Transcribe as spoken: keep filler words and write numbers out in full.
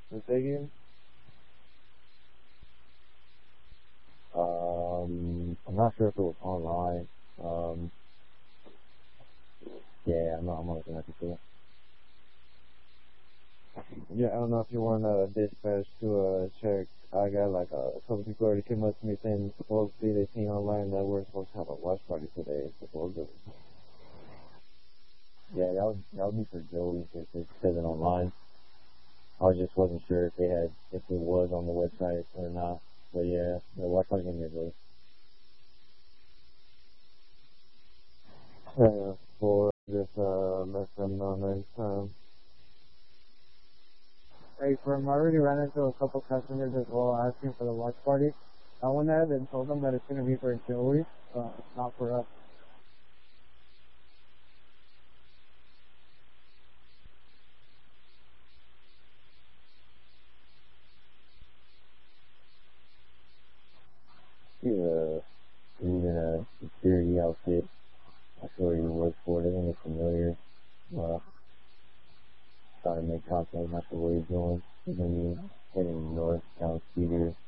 The stadium? Um, I'm not sure if it was online. Um, yeah, I'm not, I'm not looking at it. Yeah, I don't know if you want to dispatch to uh, check. I got like a couple people already came up to me saying supposedly they seen online that we're supposed to have a watch party today, supposedly. Yeah, that would that would be for Joey if it says it online. I just wasn't sure if they had if it was on the website or not. But yeah, the watch party gonna be Joey. Yeah, for just uh let them know next time. Hey, from I already ran into a couple customers as well asking for the watch party. I went ahead and told them that it's gonna be for Joey, uh, not for us. He's a he's in a security outfit. I saw he works for. It doesn't look familiar. Uh, trying to make contact, not sure where he's going. He's gonna be heading north down Cedar.